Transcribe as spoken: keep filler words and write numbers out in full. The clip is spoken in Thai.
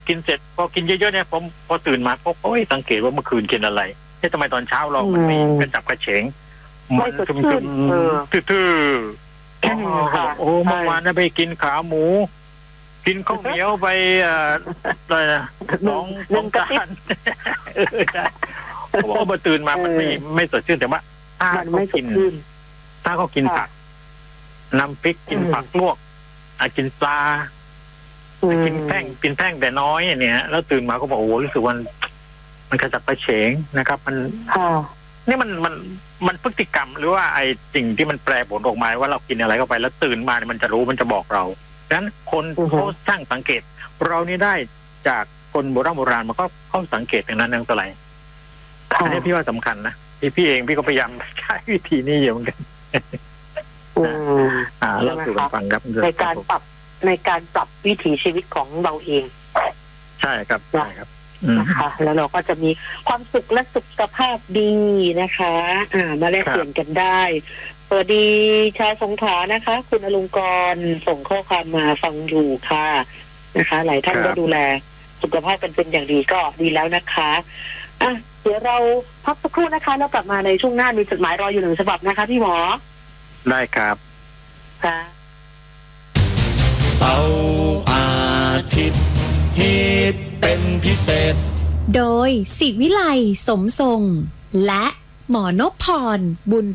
กินเสร็จพอกินเยอะๆเนี่ยผมพอตื่นมาก็โอ้ยสังเกตว่าเมื่อคืนกินอะไรเฮ้ยทำไมตอนเช้าเรามันไม่กระจับกระเฉงมันซึมๆทื่อๆโอ้เมื่อวานน่ะไปกินขาหมูกินข้าวเหนียวไปอะไรนะน้องน้องตาลเพราะว่าตื่นมามันไม่ไม่สดชื่นแต่ว่าถ้าเขากินถ้าเขากินผักน้ำพริกกินผักลวกกินปลากินแป้งกินแป้งแต่น้อยเนี่ยแล้วตื่นมาก็บอกโอ้รู้สึกว่ามันกระจับกระเฉงนะครับมันนี่มันมันมันพฤติกรรมหรือว่าไอ้สิ่งที่มันแปรผลออกมาว่าเรากินอะไรเข้าไปแล้วตื่นมามันจะรู้มันจะบอกเราดังนั้นคนเขาสร้างสังเกตเรานี่ได้จากคนโบราณโบราณมันก็เขาสังเกตอย่างนั้นนั่งตัวไหนอันนี้พี่ว่าสำคัญนะพี่พี่เองพี่ก็พยายามใช้วิธีนี้อยู่เหมือนกันอ่าเราสู่กันฟังครับในการปรับในการปรับวิถีชีวิตของเราเองใช่ครับใช่ครับนะคะแล้วเราก็จะมีความสุขและสุขภาพดีนะคะอ่ามาแลกเปลี่ยนกันได้สวัสดีชาวสงขลานะคะคุณอลงกรณ์ส่งข้อความมาฟังอยู่ค่ะนะคะหลายท่านก็ดูแลสุขภาพกันเป็นอย่างดีก็ดีแล้วนะคะอ่ะเดี๋ยวเราพักสักครู่นะคะแล้วกลับมาในช่วงหน้ามีจดหมายรออยู่หนึ่งฉบับนะคะพี่หมอได้ครับค่ะเสาร์อาทิตย์ฮิตเป็นพิเศษโดยศิวิไลสมทรงและหมอนพพรบุญ